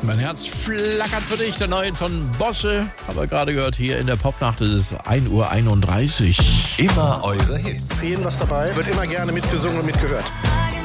Mein Herz flackert für dich, der neuen von Bosse. Haben wir gerade gehört, hier in der Popnacht ist es 1:31 Uhr. Immer eure Hits. Für jeden was dabei, wird immer gerne mitgesungen und mitgehört.